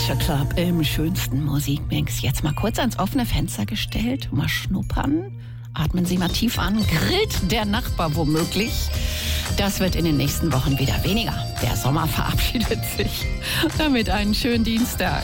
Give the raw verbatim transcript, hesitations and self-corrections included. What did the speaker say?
Future Club im schönsten Musikmix. Jetzt mal kurz ans offene Fenster gestellt, mal schnuppern. Atmen Sie mal tief an. Grillt der Nachbar womöglich? Das wird in den nächsten Wochen wieder weniger. Der Sommer verabschiedet sich. Damit einen schönen Dienstag.